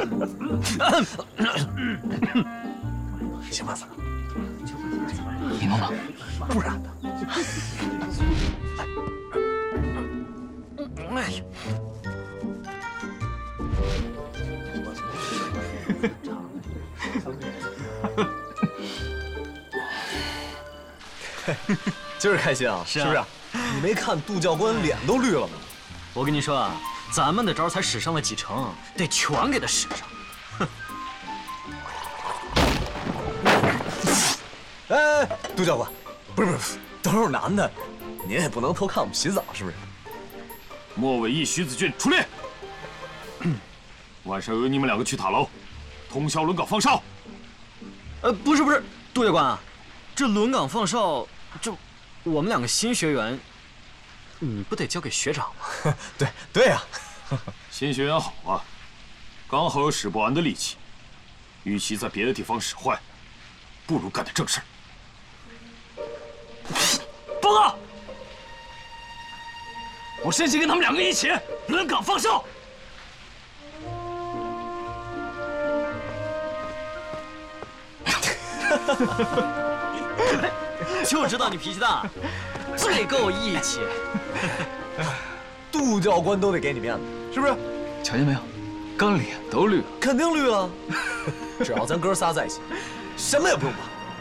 行吧，三哥， 你弄吧， 不然呢？哎呀！今儿开心啊，是不是？你没看杜教官脸都绿了吗？ 我跟你说啊，咱们的招才使上了几成，得全给他使上。 哎，杜教官，不是，都是男的，您也不能偷看我们洗澡，是不是？ 莫伟义、徐子俊出列。晚上由你们两个去塔楼，通宵轮岗放哨。 不是，杜教官啊，这轮岗放哨，这我们两个新学员，你不得交给学长吗？ 对呀， 新学员好啊，刚好有使不完的力气，与其在别的地方使坏，不如干点正事儿。报告，我申请跟他们两个一起轮岗放哨。 就知道你脾气大，最够义气。 杜教官都得给你面子，是不是？ 瞧见没有，刚脸都绿了。 肯定绿了。只要咱哥仨在一起，什么也不用怕。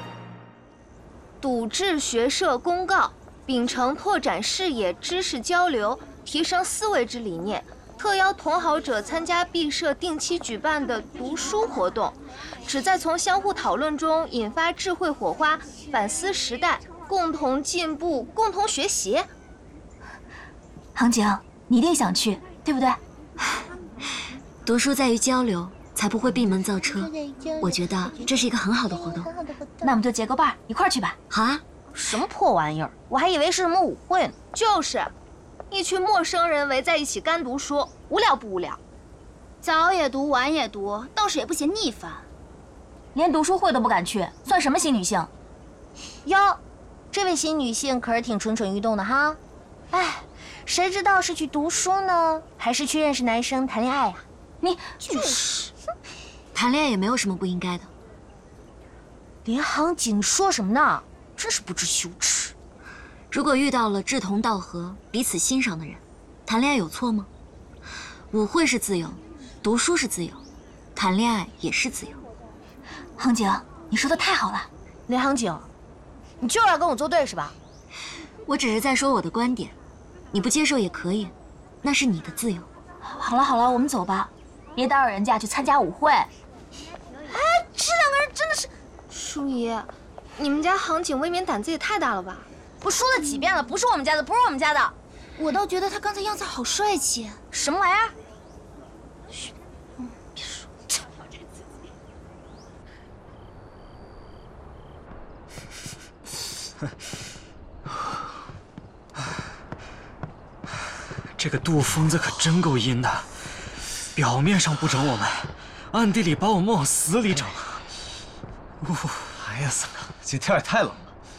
笃志学社公告，秉承拓展视野、知识交流、提升思维之理念，特邀同好者参加毕社定期举办的读书活动，旨在从相互讨论中引发智慧火花，反思时代，共同进步，共同学习。 杭景，你一定想去，对不对？ 读书在于交流，才不会闭门造车。我觉得这是一个很好的活动。 那我们就结个伴儿，一块儿去吧。 好啊！ 什么破玩意儿？我还以为是什么舞会呢。就是，一群陌生人围在一起干读书，无聊不无聊？ 早也读，晚也读，倒是也不嫌腻烦。 连读书会都不敢去，算什么新女性？ 哟，这位新女性可是挺蠢蠢欲动的哈。哎，谁知道是去读书呢，还是去认识男生谈恋爱呀？ 你就是， 谈恋爱也没有什么不应该的。 连杭景说什么呢？真是不知羞耻。 如果遇到了志同道合、彼此欣赏的人，谈恋爱有错吗？舞会是自由，读书是自由，谈恋爱也是自由。 杭景，你说的太好了。 连杭景，你就是要跟我作对是吧？ 我只是在说我的观点，你不接受也可以，那是你的自由。 好了，我们走吧，别打扰人家去参加舞会。 哎，这两个人真的是……淑姨，你们家杭景未免胆子也太大了吧？不说了几遍了，不是我们家的，不是我们家的。 我倒觉得他刚才样子好帅气。 什么玩意儿？嘘，别说。 这个杜疯子可真够阴的，表面上不整我们，暗地里把我们往死里整。 哎呀，三哥，这天也太冷了。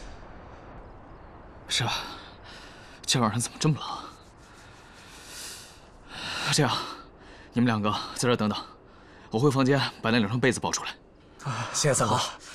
是吧？今晚上怎么这么冷？这样，你们两个在这儿等等，我回房间把那2床被子抱出来。 谢谢三哥。